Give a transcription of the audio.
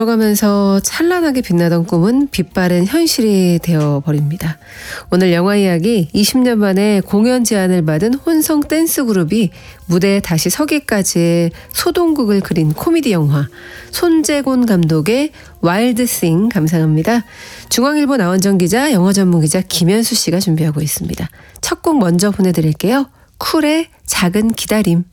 들어가면서 찬란하게 빛나던 꿈은 빛바랜 현실이 되어버립니다. 오늘 영화 이야기 20년 만에 공연 제안을 받은 혼성 댄스 그룹이 무대에 다시 서기까지의 소동극을 그린 코미디 영화 손재곤 감독의 와일드 싱 감상합니다. 중앙일보 나원정 기자, 영어 전문 기자 김현수 씨가 준비하고 있습니다. 첫 곡 먼저 보내드릴게요. 쿨의 작은 기다림.